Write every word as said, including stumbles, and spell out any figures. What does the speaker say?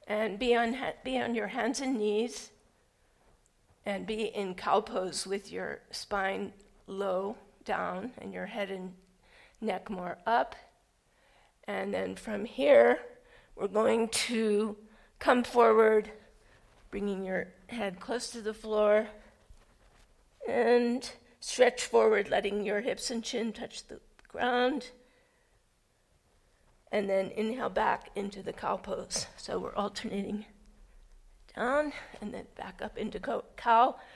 And be on, ha- be on your hands and knees, and be in cow pose with your spine low down and your head and neck more up. And then from here, we're going to come forward, bringing your head close to the floor, and stretch forward, letting your hips and chin touch the ground. And then inhale back into the cow pose. So we're alternating down and then back up into cow.